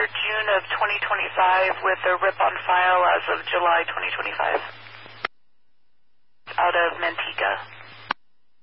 June of 2025 with a RIP on file as of July 2025.